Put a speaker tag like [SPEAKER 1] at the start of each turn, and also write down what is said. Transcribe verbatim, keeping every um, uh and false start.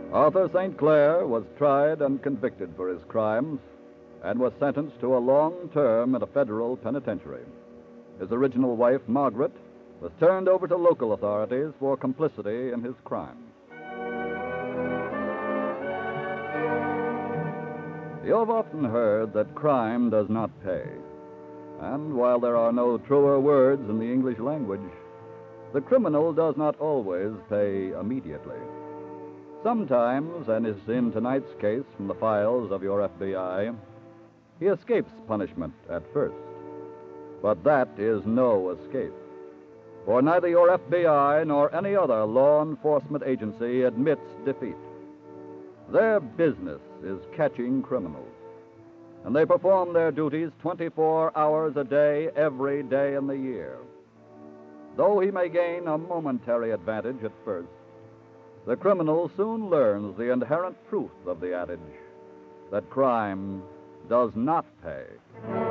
[SPEAKER 1] Arthur Saint Clair was tried and convicted for his crimes and was sentenced to a long term in a federal penitentiary. His original wife, Margaret, was turned over to local authorities for complicity in his crime. You have often heard that crime does not pay. And while there are no truer words in the English language, the criminal does not always pay immediately. Sometimes, and is in tonight's case from the files of your F B I, he escapes punishment at first. But that is no escape. For neither your F B I nor any other law enforcement agency admits defeat. Their business is catching criminals, and they perform their duties twenty-four hours a day, every day in the year. Though he may gain a momentary advantage at first, the criminal soon learns the inherent truth of the adage that crime does not pay.